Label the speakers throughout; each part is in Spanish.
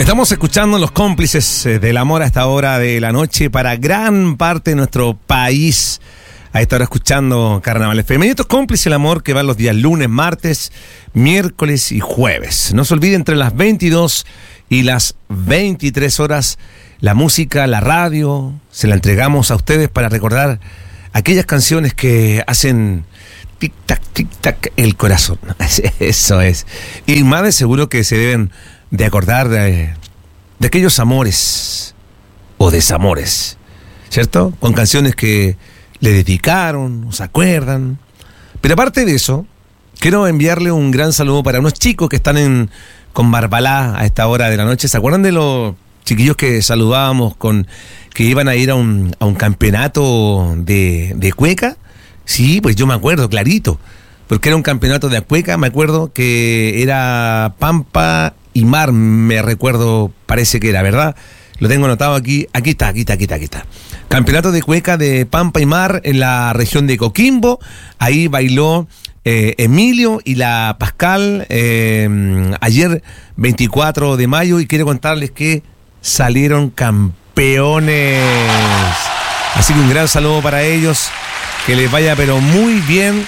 Speaker 1: Estamos escuchando Los Cómplices del Amor a esta hora de la noche para gran parte de nuestro país. A esta hora escuchando Carnaval FM. Y estos Cómplices del Amor que van los días lunes, martes, miércoles y jueves. No se olvide, entre las 22 y las 23 horas, la música, la radio, se la entregamos a ustedes para recordar aquellas canciones que hacen tic-tac, el corazón. Eso es. Y más de seguro que se deben de acordar de aquellos amores o desamores, ¿cierto? Con canciones que le dedicaron, o se acuerdan. Pero aparte de eso, quiero enviarle un gran saludo para unos chicos que están con Barbalá a esta hora de la noche. ¿Se acuerdan de los chiquillos que saludábamos que iban a ir a un campeonato de cueca? Sí, pues yo me acuerdo, clarito, porque era un campeonato de cueca. Me acuerdo que era Pampa y Mar, me recuerdo, parece que era, ¿verdad? Lo tengo anotado aquí. Aquí está. Campeonato de cueca de Pampa y Mar en la región de Coquimbo. Ahí bailó Emilio y la Pascal ayer 24 de mayo, y quiero contarles que salieron campeones. Así que un gran saludo para ellos, que les vaya pero muy bien.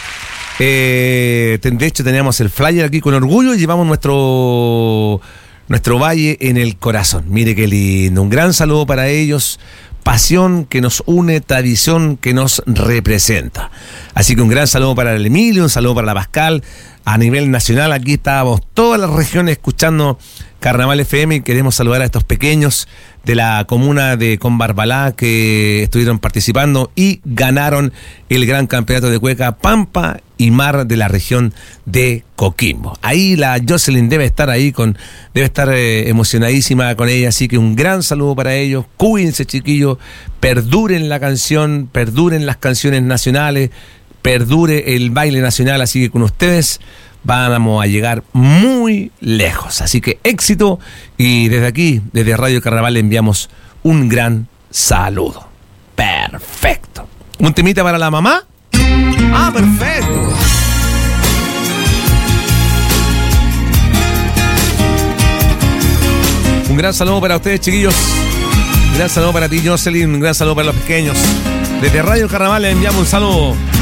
Speaker 1: De hecho teníamos el flyer aquí con orgullo y llevamos nuestro valle en el corazón. Mire qué lindo, un gran saludo para ellos. Pasión que nos une, tradición que nos representa. Así que un gran saludo para el Emilio, un saludo para la Pascal. A nivel nacional, aquí estábamos todas las regiones escuchando Carnaval FM, y queremos saludar a estos pequeños de la comuna de Conbarbalá que estuvieron participando y ganaron el gran campeonato de cueca Pampa y Mar de la región de Coquimbo. Ahí la Jocelyn debe estar emocionadísima con ella, así que un gran saludo para ellos. Cuídense, chiquillos, perduren la canción, perduren las canciones nacionales, perdure el baile nacional, así que con ustedes vamos a llegar muy lejos. Así que éxito, y desde aquí, desde Radio Carnaval, le enviamos un gran saludo. Perfecto. ¿Un temita para la mamá? Ah, perfecto. Un gran saludo para ustedes, chiquillos. Un gran saludo para ti, Jocelyn. Un gran saludo para los pequeños. Desde Radio Carnaval le enviamos un saludo.